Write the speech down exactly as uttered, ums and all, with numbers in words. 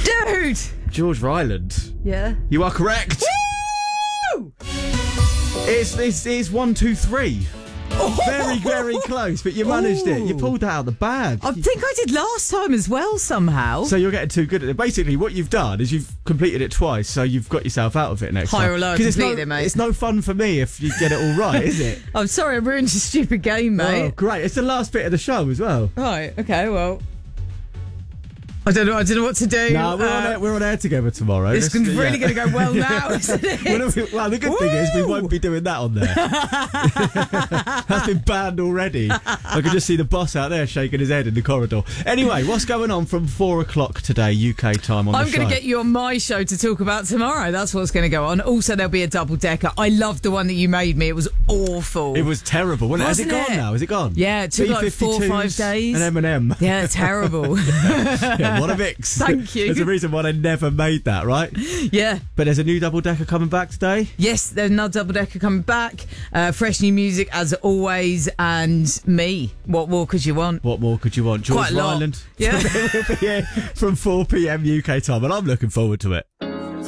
Dude! George Ryland. Yeah. You are correct. Woo! It's, it's, it's one, two, three. Very, very close, but you managed it. You pulled that out of the bag. I think I did last time as well, somehow. So you're getting too good at it. Basically, what you've done is you've completed it twice, so you've got yourself out of it next Higher time. or lower, 'Cause it's completed no, it, mate. It's no fun for me if you get it all right, is it? I'm sorry, I ruined your stupid game, mate. Oh, great. It's the last bit of the show as well. Right, okay, well... I don't know. I don't know what to do. No, we're, uh, on air, we're on air together tomorrow. It's This- really yeah. going to go well now, isn't it? well, well, the good Woo! thing is we won't be doing that on there. That's been banned already. I can just see the boss out there shaking his head in the corridor. Anyway, what's going on from four o'clock today, U K time on I'm the show? going to get you on my show to talk about tomorrow. That's what's going to go on. Also, there'll be a double decker. I loved the one that you made me. It was awful. It was terrible, wasn't it? Wasn't Has it, it? gone now? Is it gone? Yeah, it took like four or five days. And M and M. Yeah, terrible. Yeah, what a mix. Thank you. There's a reason why they never made that, right? Yeah. But there's a new double decker coming back today. Yes, there's another double decker coming back. Uh, fresh new music as always, and me. What more could you want? What more could you want? George Quite a lot. Ryland. Yeah. From four p.m. U K time, and I'm looking forward to it.